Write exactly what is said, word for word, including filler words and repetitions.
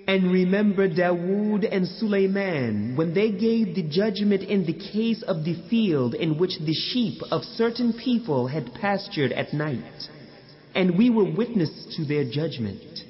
And remember Dawood and Suleiman when they gave the judgment in the case of the field in which the sheep of certain people had pastured at night. And we were witness to their judgment.